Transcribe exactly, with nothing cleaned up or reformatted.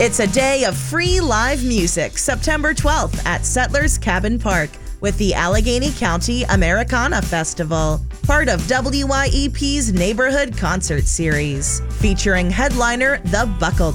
It's a day of free live music, September twelfth at Settlers Cabin Park with the Allegheny County Americana Festival, part of W Y E P's Neighborhood Concert Series, featuring headliner The Buckle